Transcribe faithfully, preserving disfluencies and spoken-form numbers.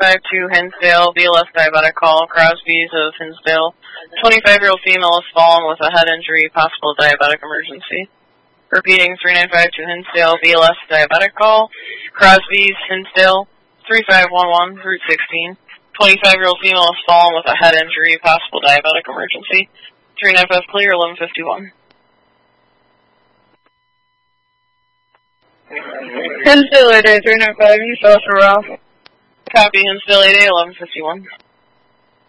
five two Hinsdale, B L S diabetic call, Crosby's of Hinsdale. twenty-five-year-old female has fallen with a head injury, possible diabetic emergency. Repeating, three nine five two Hinsdale, B L S diabetic call, Crosby's, Hinsdale, three five one one, Route sixteen. twenty-five-year-old female has fallen with a head injury, possible diabetic emergency. three nine five clear, eleven fifty-one. Hinsdale eight A, three nine five, you saw for Ralph. Copy, Hinsdale eight A, eleven fifty-one.